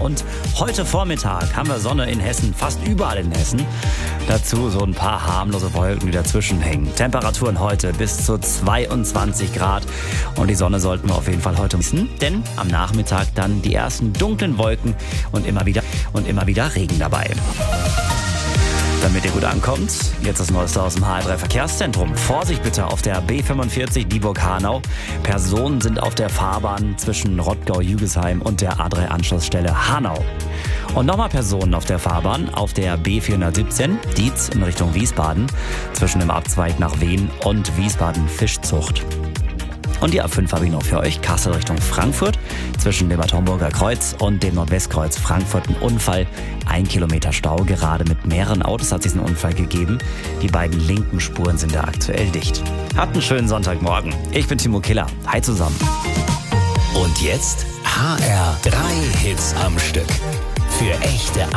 Und heute Vormittag haben wir Sonne in Hessen, fast überall in Hessen. Dazu so ein paar harmlose Wolken, die dazwischen hängen. Temperaturen heute bis zu 22 Grad. Und die Sonne sollten wir auf jeden Fall heute missen, denn am Nachmittag dann die ersten dunklen Wolken und immer wieder Regen dabei. Damit ihr gut ankommt, jetzt das Neueste aus dem HR3 Verkehrszentrum. Vorsicht bitte auf der B45 Dieburg-Hanau. Personen sind auf der Fahrbahn zwischen Rottgau-Jügesheim und der A3-Anschlussstelle Hanau. Und nochmal Personen auf der Fahrbahn auf der B417 Dietz in Richtung Wiesbaden zwischen dem Abzweig nach Wien und Wiesbaden-Fischzucht. Und die A5 habe ich noch für euch. Kassel Richtung Frankfurt. Zwischen dem Bad Homburger Kreuz und dem Nordwestkreuz Frankfurt ein Unfall. 1 Kilometer Stau. Gerade mit mehreren Autos hat es diesen Unfall gegeben. Die beiden linken Spuren sind da aktuell dicht. Habt einen schönen Sonntagmorgen. Ich bin Timo Killer. Hi zusammen. Und jetzt HR3 Hits am Stück. Für echte